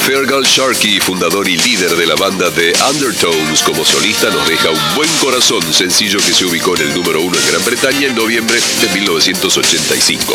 Feargal Sharkey, fundador y líder de la banda The Undertones, como solista nos deja Un Buen Corazón, sencillo que se ubicó en el número 1 en Gran Bretaña en noviembre de 1985.